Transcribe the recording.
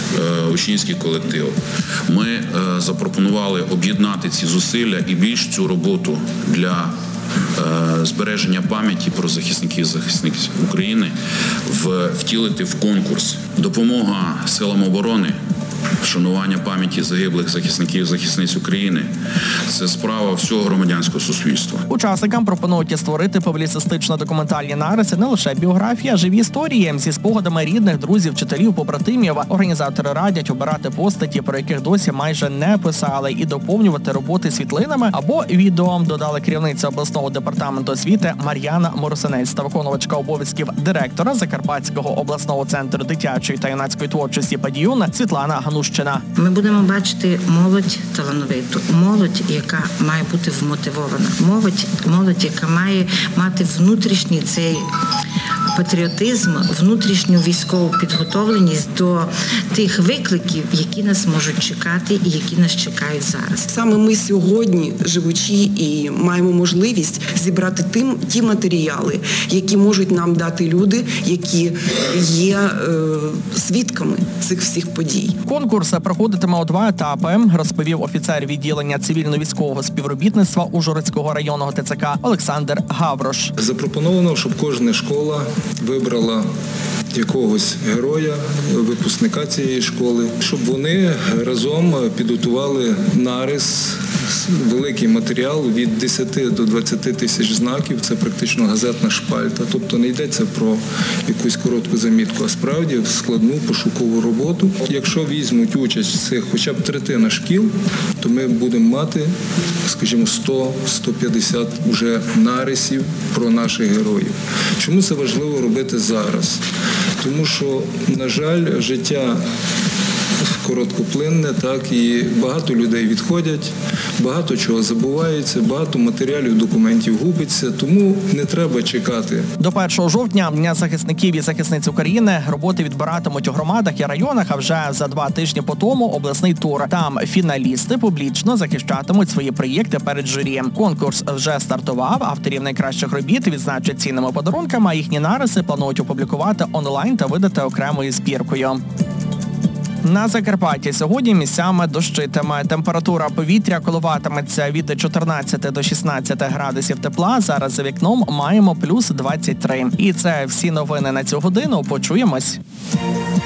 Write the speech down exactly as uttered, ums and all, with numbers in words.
учнівський колектив. Ми запропонували об'єднати ці зусилля і більш цю роботу для збереження пам'яті про захисників і захисниць України втілити в конкурс. Допомога силам оборони, вшанування пам'яті загиблих захисників і захисниць України – це справа всього громадянського суспільства. Учасникам пропонують створити публіцистично-документальні нариси, не лише біографії, а живі історії зі спогадами рідних, друзів, вчителів, побратимів. Організатори радять обирати постаті, про яких досі майже не писали, і доповнювати роботи світлинами або відео, додала керівниця обласного департаменту освіти Мар'яна Моросинець та виконувачка обов'язків директора Закарпатського обласного центру дитячої та юнацької творчості «Падіюн» Світлана Ганущина. Ми будемо бачити молодь талановиту, молодь, яка має бути вмотивована, молодь, молодь, яка має мати внутрішній цей патріотизм, внутрішню військову підготовленість до тих викликів, які нас можуть чекати і які нас чекають зараз. Саме ми сьогодні, живучи, і маємо можливість зібрати тим, ті матеріали, які можуть нам дати люди, які є е, свідками цих всіх подій. Конкурс проходитиме у два етапи, розповів офіцер відділення цивільно-військового співробітництва Ужгородського районного Т Ц К Олександр Гаврош. Запропоновано, щоб кожна школа вибрала якогось героя, випускника цієї школи, щоб вони разом підготували нарис, великий матеріал від десяти до двадцяти тисяч знаків, це практично газетна шпальта. Тобто не йдеться про якусь коротку замітку, а справді складну пошукову роботу. Якщо візьмуть участь в цих хоча б третина шкіл, то ми будемо мати, скажімо, сто - сто п'ятдесят уже нарисів про наших героїв. Чому це важливо робити зараз? Тому що, на жаль, життя короткоплинне, так, і багато людей відходять, багато чого забувається, багато матеріалів, документів губиться, тому не треба чекати. До першого жовтня, Дня захисників і захисниць України, роботи відбиратимуть у громадах і районах, а вже за два тижні по тому обласний тур. Там фіналісти публічно захищатимуть свої проєкти перед журі. Конкурс вже стартував, авторів найкращих робіт відзначать цінними подарунками, а їхні нариси планують опублікувати онлайн та видати окремою збіркою. На Закарпатті сьогодні місцями дощитиме. Температура повітря коливатиметься від чотирнадцяти до шістнадцяти градусів тепла. Зараз за вікном маємо плюс двадцять три. І це всі новини на цю годину. Почуємось.